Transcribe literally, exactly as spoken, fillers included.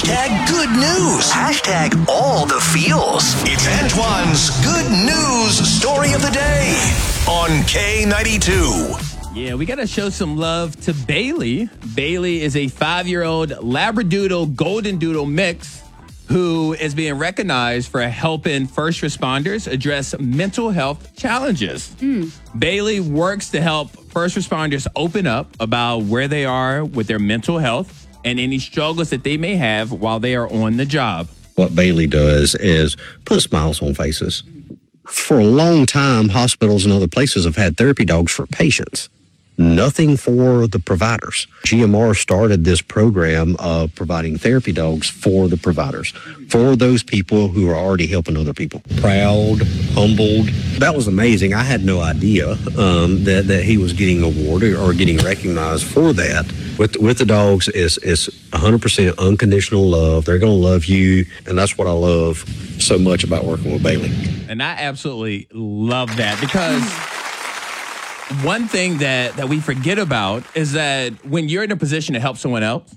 Hashtag good news. Hashtag all the feels. It's Antoine's good news story of the day on K ninety-two. Yeah, we got to show some love to Bailey. Bailey is a five-year-old Labradoodle Golden Doodle mix who is being recognized for helping first responders address mental health challenges. Mm. Bailey works to help first responders open up about where they are with their mental health and any struggles that they may have while they are on the job. What Bailey does is put smiles on faces. For a long time, hospitals and other places have had therapy dogs for patients. Nothing for the providers. G M R started this program of providing therapy dogs for the providers, for those people who are already helping other people. Proud, humbled. That was amazing. I had no idea um, that, that he was getting awarded or getting recognized for that. With with the dogs, it's, it's one hundred percent unconditional love. They're going to love you, and that's what I love so much about working with Bailey. And I absolutely love that because one thing that, that we forget about is that when you're in a position to help someone else,